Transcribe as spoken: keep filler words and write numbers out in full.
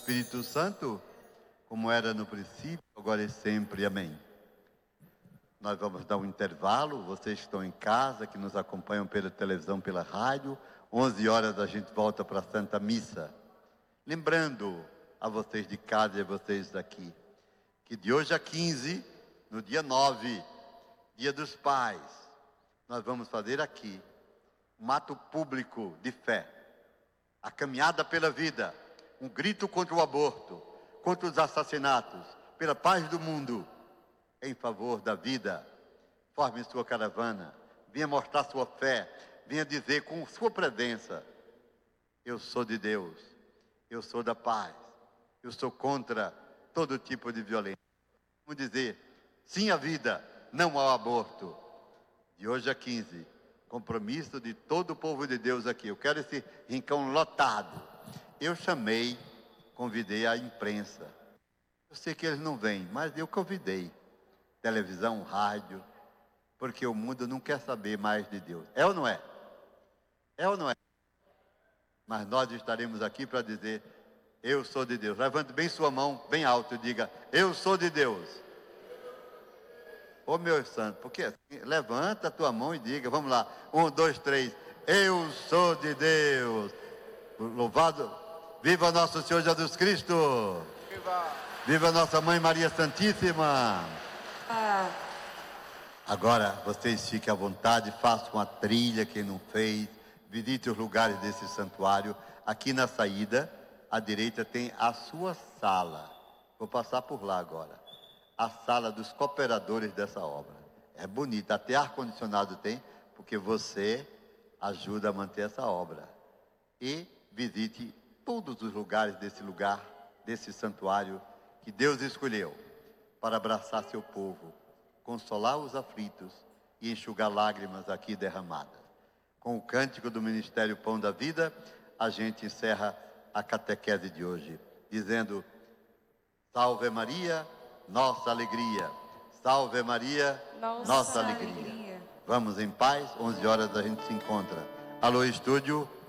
Espírito Santo, como era no princípio, agora e sempre. Amém. Nós vamos dar um intervalo, vocês que estão em casa, que nos acompanham pela televisão, pela rádio. onze horas a gente volta para a Santa Missa. Lembrando a vocês de casa e a vocês daqui, que de hoje a quinze, no dia nove, Dia dos Pais, nós vamos fazer aqui um ato público de fé, a caminhada pela vida, um grito contra o aborto, contra os assassinatos, pela paz do mundo, em favor da vida. Forme sua caravana, venha mostrar sua fé, venha dizer com sua presença: eu sou de Deus, eu sou da paz, eu sou contra todo tipo de violência. Vamos dizer sim à vida, não ao aborto. De hoje a quinze, compromisso de todo o povo de Deus aqui. Eu quero esse rincão lotado. Eu chamei, convidei a imprensa. Eu sei que eles não vêm, mas eu convidei. Televisão, rádio, porque o mundo não quer saber mais de Deus. É ou não é? É ou não é? Mas nós estaremos aqui para dizer: eu sou de Deus. Levante bem sua mão, bem alto, e diga: eu sou de Deus. Ô meu santo, porque assim, levanta a tua mão e diga, vamos lá, um, dois, três, eu sou de Deus. Louvado, viva nosso Senhor Jesus Cristo. Viva, viva nossa Mãe Maria Santíssima. Ah. Agora vocês fiquem à vontade, façam a trilha, quem não fez, visite os lugares desse santuário. Aqui na saída, à direita tem a sua sala. Vou passar por lá agora. A sala dos cooperadores dessa obra. É bonita, até ar-condicionado tem, porque você ajuda a manter essa obra. E visite todos os lugares desse lugar, desse santuário que Deus escolheu para abraçar seu povo, consolar os aflitos e enxugar lágrimas aqui derramadas. Com o cântico do Ministério Pão da Vida, a gente encerra a catequese de hoje, dizendo: Salve Maria, nossa alegria. Salve Maria, nossa, nossa alegria. alegria. Vamos em paz, onze horas a gente se encontra. Alô, estúdio.